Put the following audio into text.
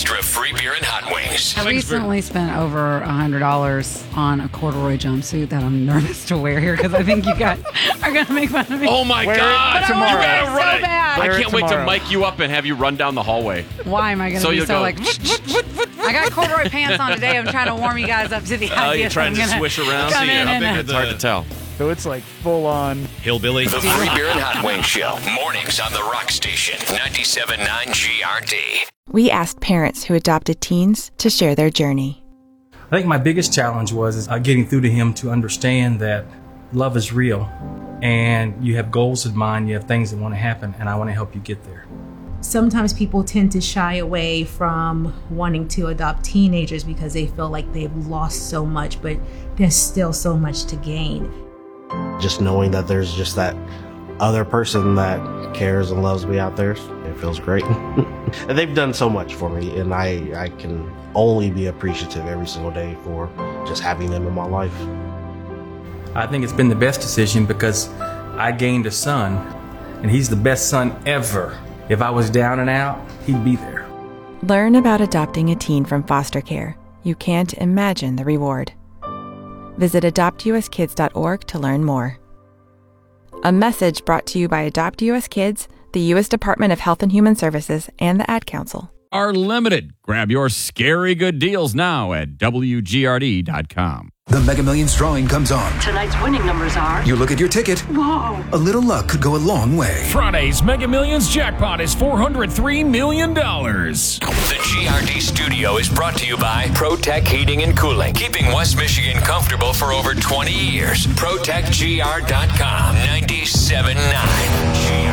extra free beer and hot wings. I recently spent over $100 on a corduroy jumpsuit that I'm nervous to wear here because I think you guys are going to make fun of me. Oh, my God. But Tomorrow. I want to wear it so bad. I can't wait to mic you up and have you run down the hallway. Why am I going to be so like... I got corduroy pants on today. I'm trying to warm you guys up to the idea. You're trying to swish around? Come in and It's hard to tell. So it's like full on hillbilly. The Free Beer and Hot Wings Show. Mornings on the Rock Station. 97.9 GRD. We asked parents who adopted teens to share their journey. I think my biggest challenge was getting through to him to understand that love is real and you have goals in mind, you have things that want to happen, and I want to help you get there. Sometimes people tend to shy away from wanting to adopt teenagers because they feel like they've lost so much, but there's still so much to gain. Just knowing that there's just that other person that cares and loves me out there, it feels great. And they've done so much for me, and I can only be appreciative every single day for just having them in my life. I think it's been the best decision because I gained a son, and he's the best son ever. If I was down and out, he'd be there. Learn about adopting a teen from foster care. You can't imagine the reward. Visit adoptuskids.org to learn more. A message brought to you by Adopt US Kids, the U.S. Department of Health and Human Services, and the Ad Council. Are limited. Grab your scary good deals now at WGRD.com. The Mega Millions drawing comes on. Tonight's winning numbers are... You look at your ticket. Whoa! A little luck could go a long way. Friday's Mega Millions jackpot is $403 million. The GRD studio is brought to you by ProTech Heating and Cooling, keeping West Michigan comfortable for over 20 years. ProTechGR.com, 97.9 GRD.